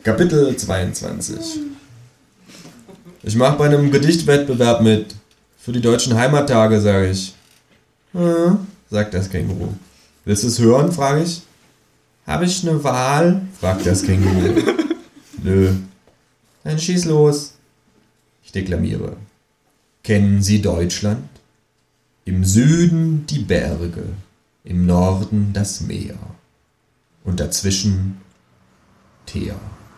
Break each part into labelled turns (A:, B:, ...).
A: Kapitel 22. Ich mache bei einem Gedichtwettbewerb mit. Für die deutschen Heimattage, sage ich. Sagt das Känguru. Willst du es hören, frage ich. Habe ich eine Wahl? Fragt das Känguru. Nö. Dann schieß los. Ich deklamiere. Kennen Sie Deutschland? Im Süden die Berge, im Norden das Meer und dazwischen Teer.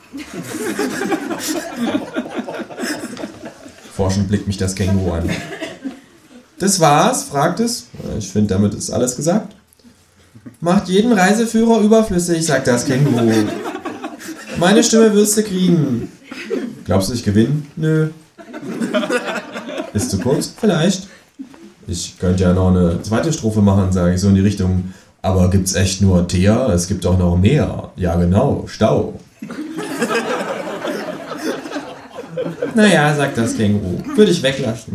A: Forschend blickt mich das Känguru an. Das war's? Fragt es. Ich finde, damit ist alles gesagt. Macht jeden Reiseführer überflüssig, sagt das Känguru. Meine Stimme wirst du kriegen. Glaubst du, ich gewinne? Nö. Ist zu kurz? Vielleicht. Ich könnte ja noch eine zweite Strophe machen, sage ich so in die Richtung. Aber gibt's echt nur Teer? Es gibt auch noch mehr. Ja genau, Stau. Naja, sagt das Känguru. Würde ich weglassen.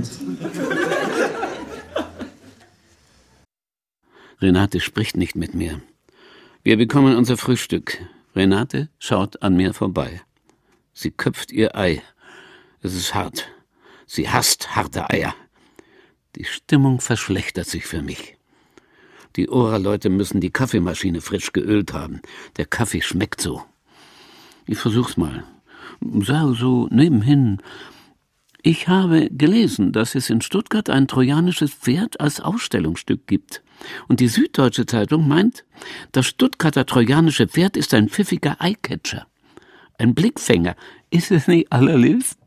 B: Renate spricht nicht mit mir. Wir bekommen unser Frühstück. Renate schaut an mir vorbei. Sie köpft ihr Ei. Es ist hart. Sie hasst harte Eier. Die Stimmung verschlechtert sich für mich. Die Ora-Leute müssen die Kaffeemaschine frisch geölt haben. Der Kaffee schmeckt so. Ich versuch's mal. Sag so nebenhin. Ich habe gelesen, dass es in Stuttgart ein trojanisches Pferd als Ausstellungsstück gibt. Und die Süddeutsche Zeitung meint, das Stuttgarter trojanische Pferd ist ein pfiffiger Eyecatcher. Ein Blickfänger. Ist es nicht allerliebst?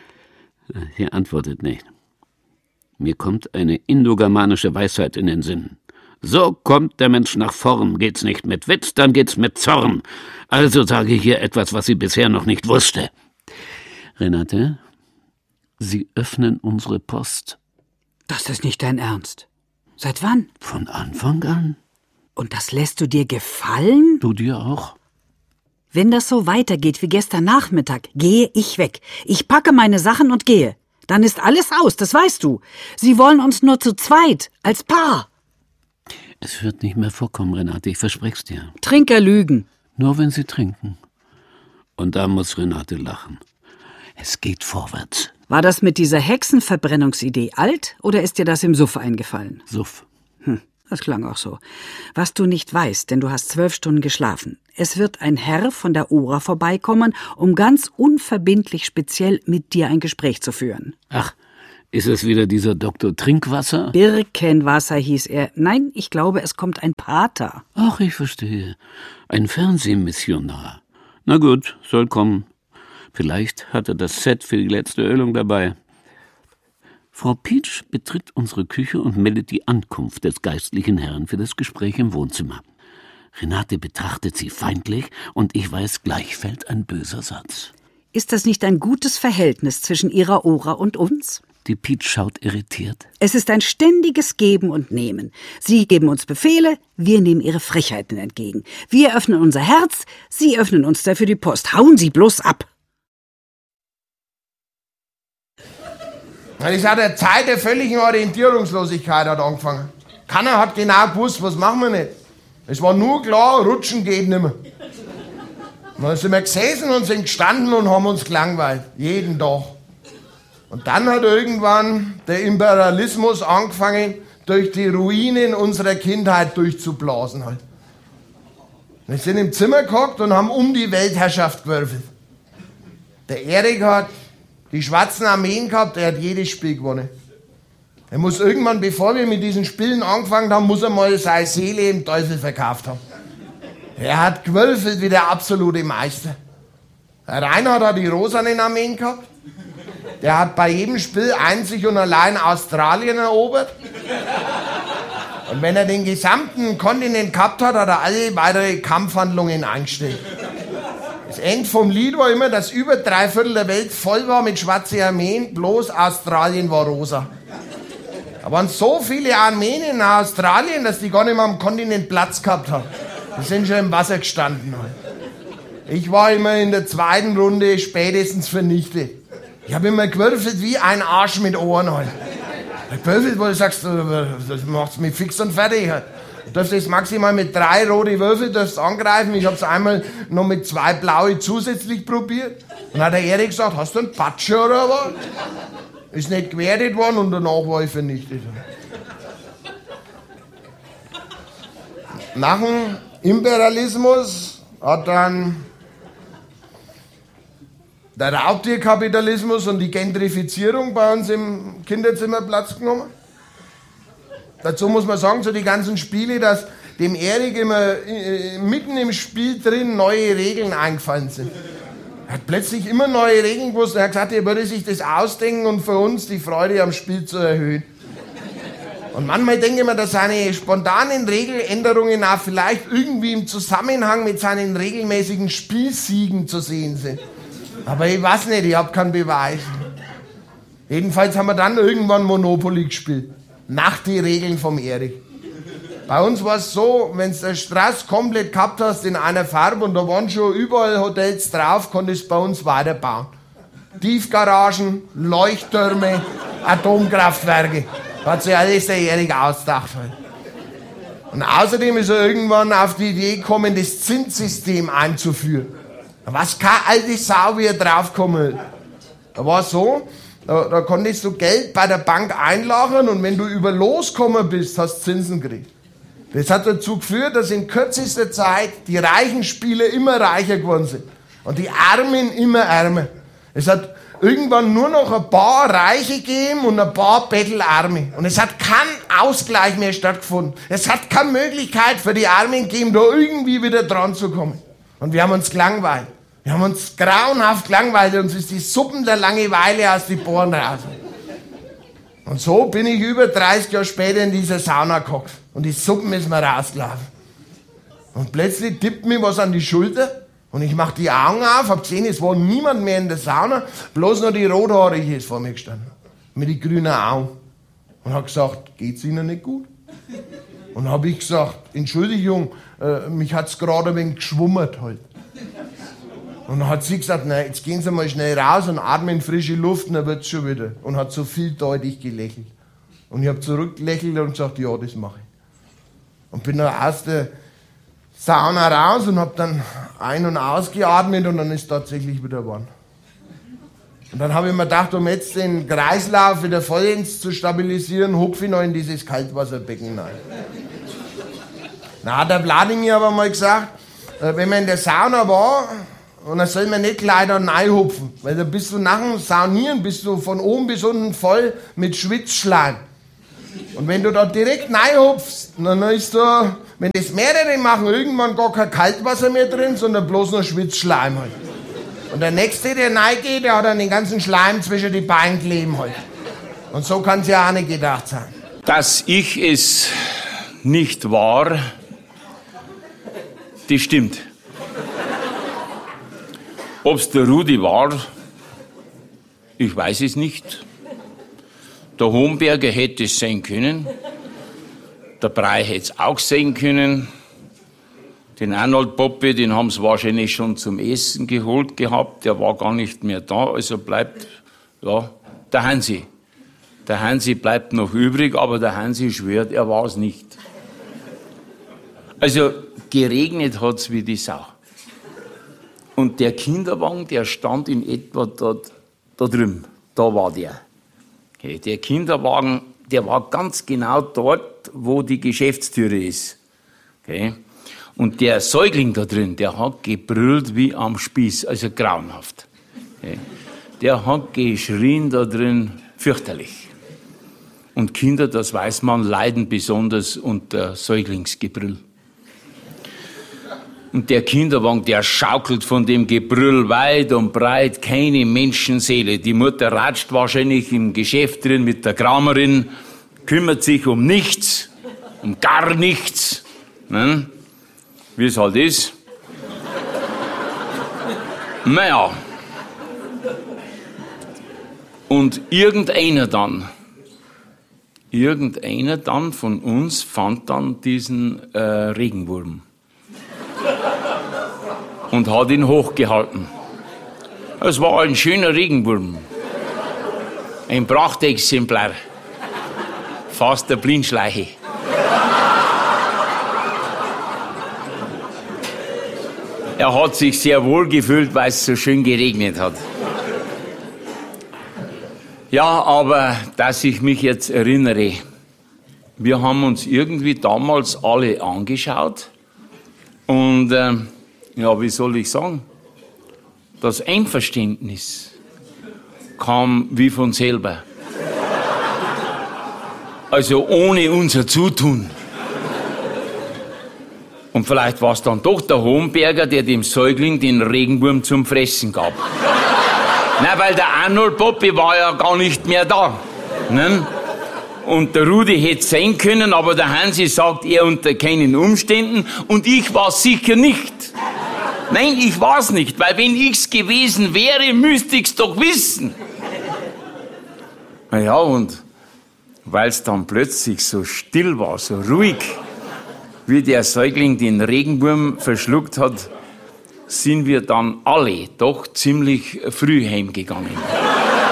B: Sie antwortet nicht. Mir kommt eine indogermanische Weisheit in den Sinn. So kommt der Mensch nach vorn. Geht's nicht mit Witz, dann geht's mit Zorn. Also sage ich hier etwas, was sie bisher noch nicht wusste. Renate, Sie öffnen unsere Post.
C: Das ist nicht dein Ernst. Seit wann?
B: Von Anfang an.
C: Und das lässt du dir gefallen?
B: Du dir auch?
C: Wenn das so weitergeht wie gestern Nachmittag, gehe ich weg. Ich packe meine Sachen und gehe. Dann ist alles aus, das weißt du. Sie wollen uns nur zu zweit, als Paar.
B: Es wird nicht mehr vorkommen, Renate, ich verspreche es dir.
C: Trinker lügen.
B: Nur wenn sie trinken. Und da muss Renate lachen. Es geht vorwärts.
C: War das mit dieser Hexenverbrennungsidee alt oder ist dir das im Suff eingefallen?
B: Suff.
C: Das klang auch so. Was du nicht weißt, denn du hast 12 Stunden geschlafen. Es wird ein Herr von der Ora vorbeikommen, um ganz unverbindlich speziell mit dir ein Gespräch zu führen.
B: Ach, ist es wieder dieser Dr. Trinkwasser?
C: Birkenwasser hieß er. Nein, ich glaube, es kommt ein Pater.
B: Ach, ich verstehe. Ein Fernsehmissionar. Na gut, soll kommen. Vielleicht hat er das Set für die letzte Ölung dabei. Frau Pietsch betritt unsere Küche und meldet die Ankunft des geistlichen Herrn für das Gespräch im Wohnzimmer. Renate betrachtet sie feindlich und ich weiß, gleich fällt ein böser Satz.
C: Ist das nicht ein gutes Verhältnis zwischen ihrer Ora und uns?
B: Die Pietsch schaut irritiert.
C: Es ist ein ständiges Geben und Nehmen. Sie geben uns Befehle, wir nehmen ihre Frechheiten entgegen. Wir öffnen unser Herz, Sie öffnen uns dafür die Post. Hauen Sie bloß ab!
D: Das hat eine Zeit der völligen Orientierungslosigkeit hat angefangen. Keiner hat genau gewusst, was machen wir nicht. Es war nur klar, rutschen geht nicht mehr. Und dann sind wir gesessen und sind gestanden und haben uns gelangweilt. Jeden Tag. Und dann hat irgendwann der Imperialismus angefangen, durch die Ruinen unserer Kindheit durchzublasen. Halt. Wir sind im Zimmer gehockt und haben um die Weltherrschaft gewürfelt. Der Erik hat die schwarzen Armeen gehabt, er hat jedes Spiel gewonnen. Er muss irgendwann, bevor wir mit diesen Spielen angefangen haben, muss er mal seine Seele im Teufel verkauft haben. Er hat gewürfelt wie der absolute Meister. Der Reinhard hat die rosanen Armeen gehabt. Der hat bei jedem Spiel einzig und allein Australien erobert. Und wenn er den gesamten Kontinent gehabt hat, hat er alle weitere Kampfhandlungen eingestellt. Das Ende vom Lied war immer, dass über 3/4 der Welt voll war mit schwarzen Armeen, bloß Australien war rosa. Da waren so viele Armeen in Australien, dass die gar nicht mehr am Kontinent Platz gehabt haben. Die sind schon im Wasser gestanden. Ich war immer in der zweiten Runde spätestens vernichtet. Ich habe immer gewürfelt wie ein Arsch mit Ohren. Gewürfelt, wo du sagst, das macht's mich fix und fertig. Du darfst jetzt maximal mit 3 rote Würfel angreifen. Ich habe es einmal noch mit 2 blaue zusätzlich probiert. Und hat der Erik gesagt, hast du einen Patscher oder was? Ist nicht gewertet worden und danach war ich vernichtet. Nach dem Imperialismus hat dann der Raubtierkapitalismus und die Gentrifizierung bei uns im Kinderzimmer Platz genommen. Dazu muss man sagen, so die ganzen Spiele, dass dem Erik immer mitten im Spiel drin neue Regeln eingefallen sind. Er hat plötzlich immer neue Regeln gewusst. Er hat gesagt, er würde sich das ausdenken und für uns die Freude am Spiel zu erhöhen. Und manchmal denke ich mir, dass seine spontanen Regeländerungen auch vielleicht irgendwie im Zusammenhang mit seinen regelmäßigen Spielsiegen zu sehen sind. Aber ich weiß nicht, ich habe keinen Beweis. Jedenfalls haben wir dann irgendwann Monopoly gespielt. Nach die Regeln vom Erik. Bei uns war es so, wenn du den Straß komplett gehabt hast in einer Farbe und da waren schon überall Hotels drauf, konntest du bei uns weiterbauen. Tiefgaragen, Leuchttürme, Atomkraftwerke. Hat sich alles der Erik ausgedacht. Und außerdem ist er irgendwann auf die Idee gekommen, das Zinssystem einzuführen. Was keine alte Sau wie er draufkommen. Da war es so, da konntest du Geld bei der Bank einlagern und wenn du über losgekommen bist, hast du Zinsen gekriegt. Das hat dazu geführt, dass in kürzester Zeit die reichen Spieler immer reicher geworden sind und die Armen immer ärmer. Es hat irgendwann nur noch ein paar Reiche gegeben und ein paar Bettelarme. Und es hat kein Ausgleich mehr stattgefunden. Es hat keine Möglichkeit für die Armen gegeben, da irgendwie wieder dran zu kommen. Und wir haben uns gelangweilt. Wir haben uns grauenhaft gelangweilt, uns ist die Suppen der Langeweile aus den Poren raus. Und so bin ich über 30 Jahre später in dieser Sauna gehockt. Und die Suppen ist mir rausgelaufen. Und plötzlich tippt mir was an die Schulter. Und ich mach die Augen auf, hab gesehen, es war niemand mehr in der Sauna. Bloß noch die Rothaarige ist vor mir gestanden. Mit den grünen Augen. Und hab gesagt, geht's Ihnen nicht gut? Und hab ich gesagt, Entschuldigung, mich hat's gerade ein wenig geschwummert halt. Und dann hat sie gesagt, na, jetzt gehen Sie mal schnell raus und atmen frische Luft und dann wird's schon wieder. Und hat so vieldeutig gelächelt. Und ich habe zurückgelächelt und gesagt, ja, das mache ich. Und bin dann aus der Sauna raus und habe dann ein- und ausgeatmet und dann ist tatsächlich wieder warm. Und dann habe ich mir gedacht, um jetzt den Kreislauf wieder vollends zu stabilisieren, hupfe ich noch in dieses Kaltwasserbecken rein. Na, hat der Wladimir aber mal gesagt, wenn man in der Sauna war, und dann soll man nicht gleich da reinhupfen, weil dann bist du nach dem Saunieren, bist du von oben bis unten voll mit Schwitzschleim. Und wenn du da direkt reinhupfst, dann ist da, wenn das mehrere machen, irgendwann gar kein Kaltwasser mehr drin, sondern bloß noch Schwitzschleim halt. Und der Nächste, der reingeht, der hat dann den ganzen Schleim zwischen die Beine kleben halt. Und so kann es ja auch nicht gedacht sein.
B: Dass ich es nicht war, das stimmt. Ob's der Rudi war, ich weiß es nicht. Der Homberger hätte es sein können. Der Brei hätte es auch sein können. Den Arnold Poppe, den haben sie wahrscheinlich schon zum Essen geholt gehabt. Der war gar nicht mehr da. Also bleibt, ja, der Hansi. Der Hansi bleibt noch übrig, aber der Hansi schwört, er war es nicht. Also geregnet hat's wie die Sau. Und der Kinderwagen, der stand in etwa da drüben. Da war der. Okay, der Kinderwagen, der war ganz genau dort, wo die Geschäftstüre ist. Okay. Und der Säugling da drin, der hat gebrüllt wie am Spieß, also grauenhaft. Okay. Der hat geschrien da drin, fürchterlich. Und Kinder, das weiß man, leiden besonders unter Säuglingsgebrüll. Und der Kinderwagen, der schaukelt von dem Gebrüll weit und breit, keine Menschenseele. Die Mutter ratscht wahrscheinlich im Geschäft drin mit der Kramerin, kümmert sich um nichts, um gar nichts. Ne? Wie es halt ist. Naja. Und irgendeiner dann von uns fand dann diesen Regenwurm. Und hat ihn hochgehalten. Es war ein schöner Regenwurm. Ein Prachtexemplar. Fast der Blindschleiche.
E: Er hat sich sehr wohl gefühlt, weil es so schön geregnet hat. Ja, aber dass ich mich jetzt erinnere, wir haben uns irgendwie damals alle angeschaut und, ja, wie soll ich sagen, das Einverständnis kam wie von selber. Also ohne unser Zutun. Und vielleicht war es dann doch der Homberger, der dem Säugling den Regenwurm zum Fressen gab. Na, weil der Arnold Poppe war ja gar nicht mehr da. Ne? Und der Rudi hätte sein können, aber der Hansi sagt, er unter keinen Umständen. Und ich war sicher nicht. Nein, ich war's nicht, weil wenn ich's gewesen wäre, müsste ich's doch wissen. Na ja, und weil's dann plötzlich so still war, so ruhig, wie der Säugling den Regenwurm verschluckt hat, sind wir dann alle doch ziemlich früh heimgegangen.